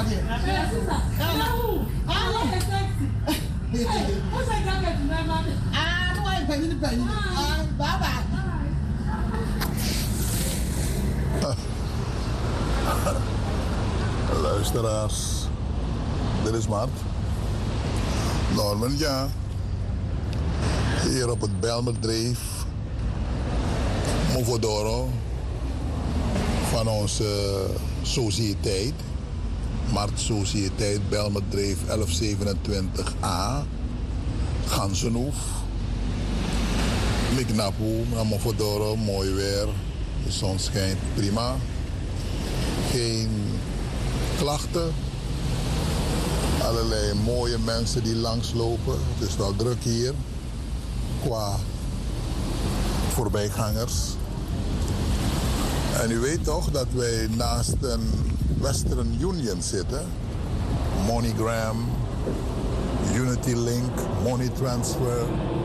Luisteraars, dit is Mart. Norman, ja. Hier op het Bijlmerdreef. Movodoro. Van onze sociëteit. Mart Sociëteit Bijlmerdreef 1127A. Gansenhoef. Miknapu, Movodoro, mooi weer. De zon schijnt prima. Geen klachten. Allerlei mooie mensen die langslopen. Het is wel druk hier. Qua voorbijgangers. En u weet toch dat wij naast een Western Union zitten. MoneyGram, Unity Link, Money Transfer.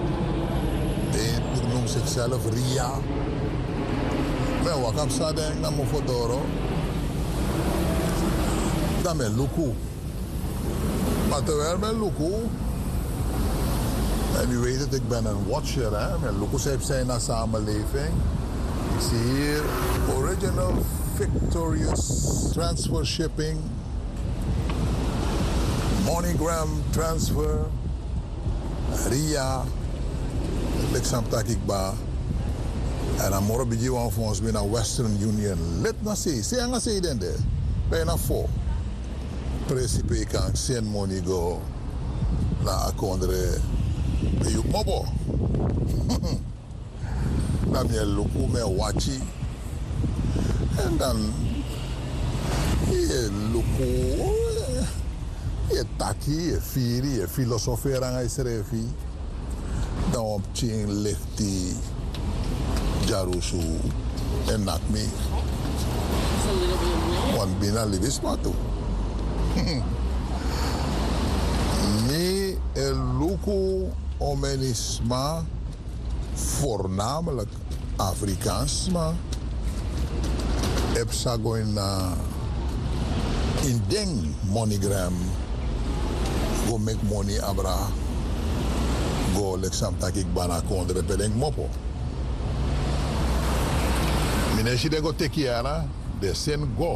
Die noemt zichzelf RIA. Maar wat ik zou denken naar Movodoro. Dan ben Luku. Maar terwijl ben Luku. En u weet het, ik ben een watcher. Hè? Mijn Luku heeft zijn naar samenleving. Ik zie hier Original Victorious Transfer Shipping. MoneyGram Transfer. RIA. Ik snap dat ik ba. En dan morgen begin we voor ons naar Western Union. Let na see. Say nga say den de. Bijna voor. Principe kan send money go naar akondre. Je mobo. Dan je luku me wachi. En dan je luku. Je taki, je firi, je filosoferen aan je dan op tien ligt die Jarusu en Nakmi. Want binnen liefst maar toe. Nee, luku omenisma voornamelijk Afrikaans, maar Epsagoina in deng MoneyGram go make money abra go leksam takik bana kondre pedeng mopo. Mineshi de go tekiara de sen go.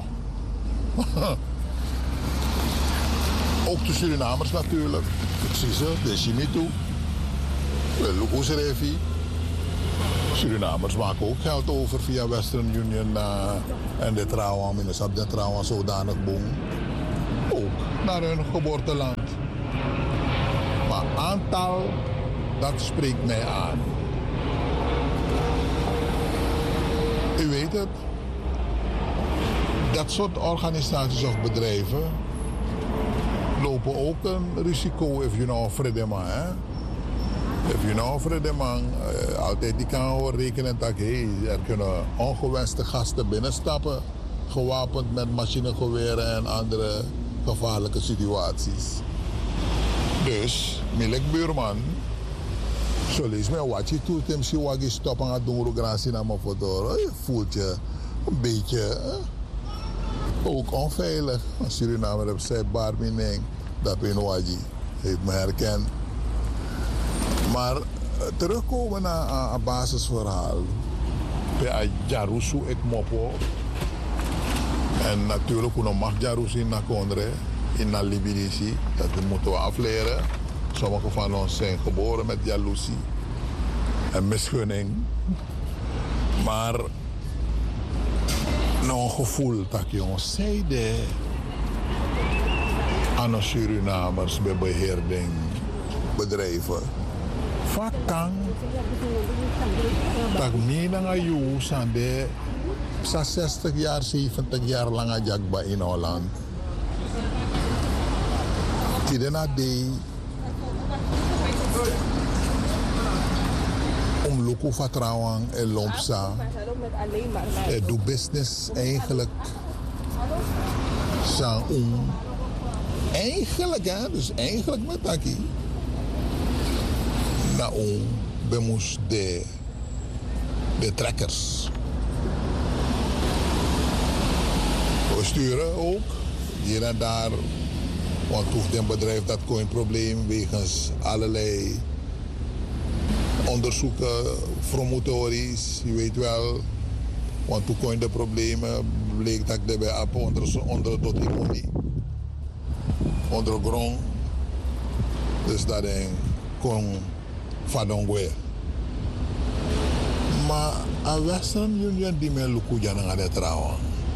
Ook de Surinamers natuurlijk. Ik zie ze, de Chimitu. Lukuserevi. Surinamers maken ook geld over via Western Union en de trouwen. En de trouwen zodanig boom. Ook naar hun geboorteland. Maar aantal, dat spreekt mij aan. U weet het. Dat soort organisaties of bedrijven lopen ook een risico if you know Fredeman. If you know Fredeman, altijd die kan rekenen dat er kunnen ongewenste gasten binnenstappen, gewapend met machinegeweren en andere gevaarlijke situaties. Dus, Milek buurman, zo lees mij wat je doet, hem si wagi stoppen aan doen, grasje naar mijn foto. Je voelt je een beetje ook onveilig. Een Surinamer heeft zei barmining, dat ben wagi. Heeft me herkend. Maar terugkomen naar een basisverhaal. Bij Jarusu ik mopo. En natuurlijk hoe mag Jarusu in Nakondre, in Libidisi. Dat moeten we afleren. Sommigen van ons zijn geboren met jaloezie en misgunning. Maar nog een gevoel dat je ons zeide aan de Surinamers bij beheerding bedrijven. Vakang dat niet naar jou zijn de 60 jaar, 70 jaar lang jagba in Holland. Tidena de om loko vertrouwen en lompsa. Doe business eigenlijk. Eigenlijk, hè? Dus eigenlijk met Taki. Na bemoest de trekkers. We sturen ook hier en daar. Want hoeft een bedrijf dat een probleem wegens allerlei onderzoeken, promotories, je weet wel. Want toen kon de problemen, bleek dat ik bij onder tot iconie. Onder de grond. Dus dat ik kon vadongwe. Maar a Western Union die me luku jana ngade trawa.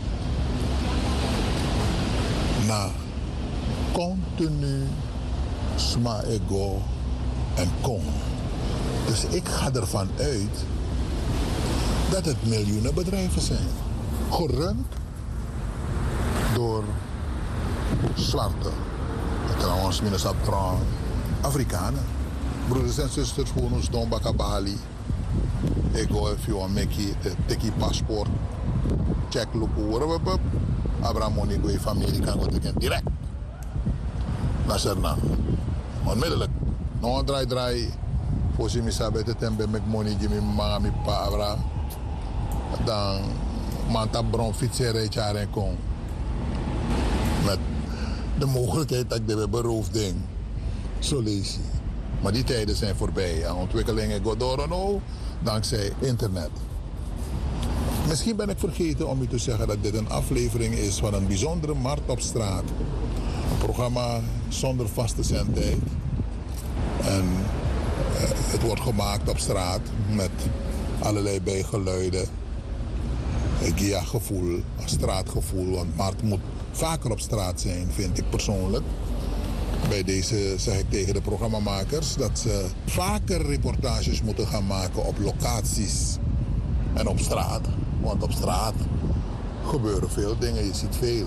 Na continu sma ego en kom. Dus ik ga ervan uit dat het miljoenen bedrijven zijn. Gerund door zwarte. Trouwens, minstens Afrikanen. Broeders en zusters, gewoon ons Don Bakabali. Ik go if you want make it, take je paspoort. Check lopen, Abraham money go van Amerika go teken direct. Naar Suriname. Onmiddellijk. No draai. Voorzien me sabe te tembe met money die me manga mi pa abra. Dan manta bron fietsen rijden en kom. Met de mogelijkheid dat ik de beroofding zo lees. Maar die tijden zijn voorbij. En ontwikkelingen gaan door en dankzij internet. Misschien ben ik vergeten om u te zeggen dat dit een aflevering is van een bijzondere markt op straat. Een programma zonder vaste zendtijd. En het wordt gemaakt op straat met allerlei bijgeluiden. Een gevoel, een straatgevoel. Want markt moet vaker op straat zijn, vind ik persoonlijk. Bij deze zeg ik tegen de programmamakers dat ze vaker reportages moeten gaan maken op locaties en op straat. Want op straat gebeuren veel dingen, je ziet veel.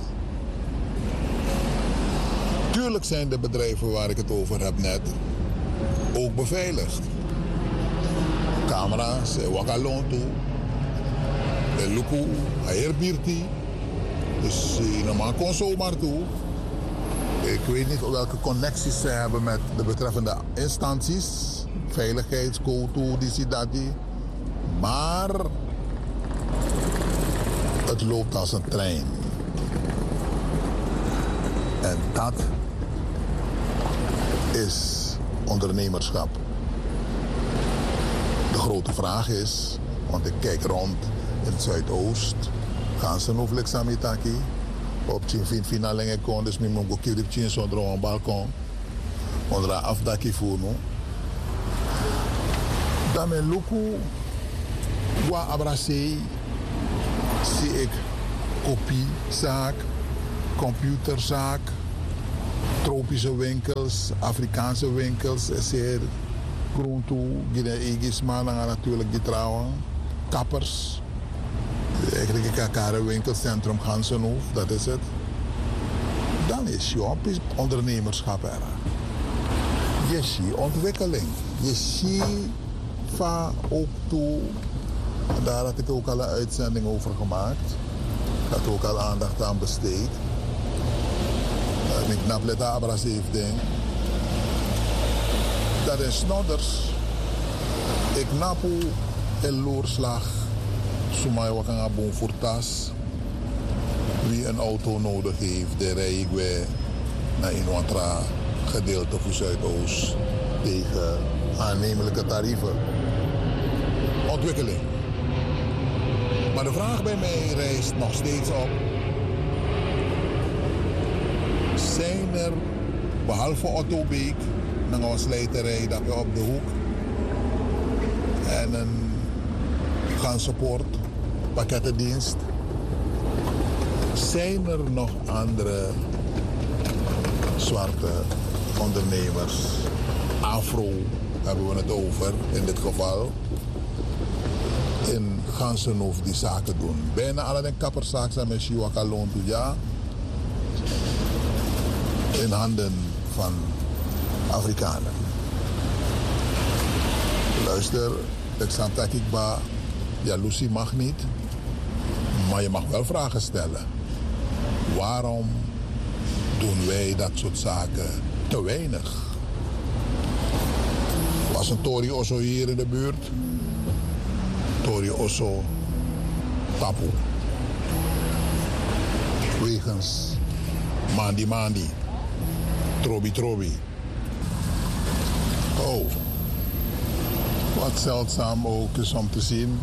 Tuurlijk zijn de bedrijven waar ik het over heb net ook beveiligd. Camera's, wakalonto, luku, airbirti. Dus normaal kon zomaar toe. Ik weet niet welke connecties ze hebben met de betreffende instanties. Veiligheidscode, die. Maar het loopt als een trein. En dat is ondernemerschap. De grote vraag is, want ik kijk rond in het Zuidoost. Gaan ze nog flexamitaki? Op het finale kon, dus mijn go kiri chin zonder een balkon. Onder een afdakje voeren. Dan mijn luku, wa abrasei, zie ik kopiezaak, computerzaak, tropische winkels, Afrikaanse winkels, zeer groente, Guinea-Egis, maar dan natuurlijk die trouwen, kappers. Eigenlijk een kakare-winkelcentrum Gansenhoef, dat is het. Dan is je op ondernemerschap er. Je ziet ontwikkeling. Je ziet van ook toe. Daar had ik ook al een uitzending over gemaakt. Ik had ook al aandacht aan besteed. Ik knap let abras heeft ding. Dat is snodders. Ik knap hoe een loerslag. Sumay wakanga bon voor tas. Wie een auto nodig heeft, de rij ik weer naar een gedeelte van Zuidoost tegen aannemelijke tarieven. Ontwikkeling. Maar de vraag bij mij rijst nog steeds op. Zijn er, behalve Otto Beek, een slijterij dat je op de hoek en een ganzenpoort, pakkettendienst. Zijn er nog andere zwarte ondernemers? Afro hebben we het over in dit geval. In Gansenhoef die zaken doen. Bijna alle de kapperszaak zijn met Shiwaka Lontu, ja. In handen van Afrikanen. Luister, ik snap dat ik ba, jaloezie mag niet, maar je mag wel vragen stellen. Waarom doen wij dat soort zaken te weinig? Was een Tori Osso hier in de buurt? Tori Osso Tapu. Wegens Mandi mandi. Trobi trobi. Oh. Wat zeldzaam ook is om te zien.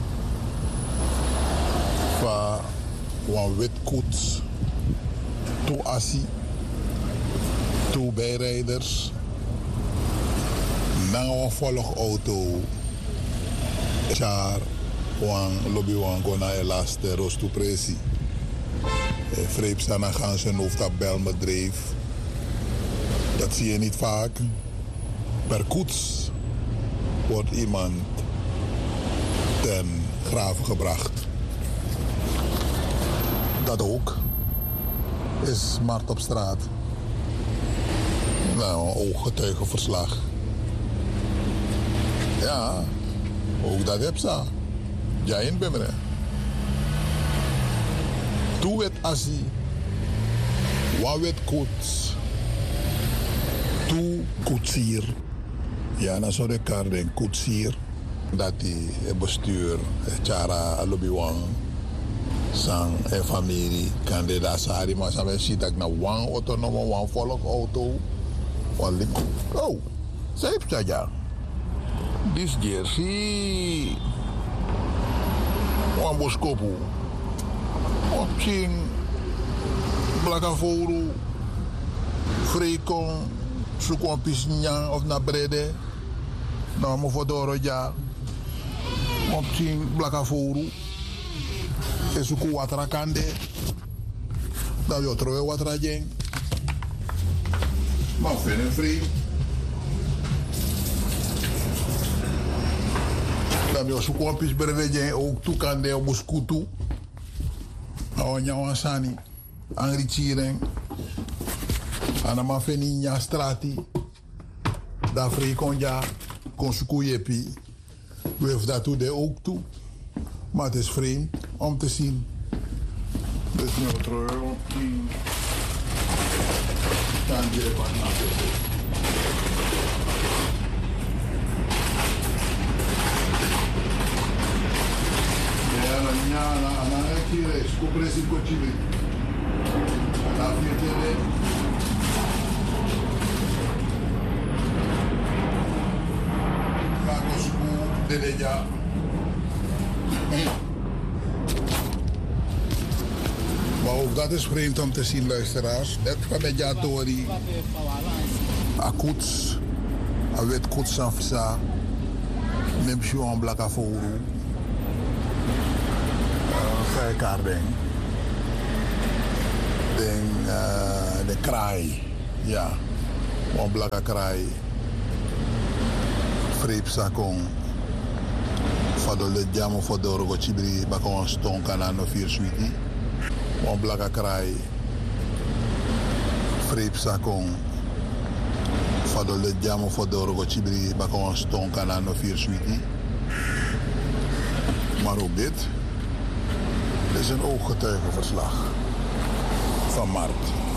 Van een wit koets. Toe assi. Toe bijrijders. Na een volgauto. Char. Wan lobby wan gona elaste roos toe presi. Vreepstaan gaan zijn hoofd op belbedrijf. Dat zie je niet vaak. Per koets wordt iemand ten graven gebracht. Dat ook is smart op straat. Nou, een ooggetuigenverslag. Ja, ook dat heb ze. Jij in Bimre. Toe het assi. Wat het koets. Toe koetsier. Ja, dan zou de kar den koetsier. Dat die bestuur, Chara, Lobiwang, Sang en familie, kandidaat Sari, maar ze ziet dat ik naar one autonome, one volgauto. Oh, ze heeft dat ja. This jersey. One boskopu. Opching. Blakavoru. Frekon. Zoek een pisnja of naar brede. Nou, maar voor de ja. Opching. Blakavoru. En zoek wat kande. Dan wil je wat rajeng. Maar vind je vrij. Dan wil je een pis brede ook toekande op buskutu. Nou, jou sani. Angrichiring. Ana ma feni nya strati. Da free konja. Konsuku yepi. We hebben dat toe de ook toe. Maar het is vreemd om te zien. Dus nu terug op die. Dan je van na. Ana kire skupresi kochibi. Ana fietele. Kakosku deleja. Maar ook dat is vreemd om te zien, luisteraars. Het mediatori. Akuts. Awet kuts afsa. Neem je een blakavoru. Kaarding. De kraai. Ja. Een blaka kraai. Vreepsakong. Fadol de jamo voor de rogochibri. Bakon ston kanano 4 sweetie. Een blaka kraai. Vreepsakong. Fadol de jamo voor de rogochibri. Bakon ston kanano 4 sweetie. Maar ook dit. Dit is een ooggetuigenverslag van Mart.